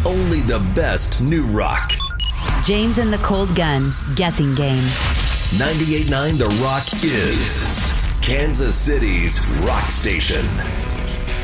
Only the best new rock. James and the Cold Gun Guessing Games. 98.9 The Rock is Kansas City's rock station.